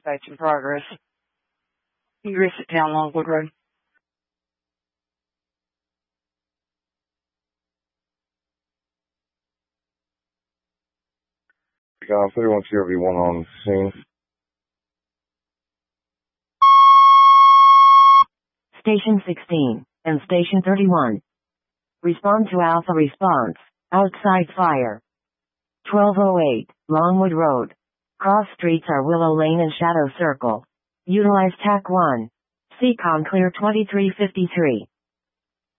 dispatch in progress. Egress at Town Longwood Road. Recon 31 TRV1 on scene. Station 16 and Station 31. Respond to Alpha response. Outside fire. 1208, Longwood Road. Cross streets are Willow Lane and Shadow Circle. Utilize TAC 1. CCOM clear 2353.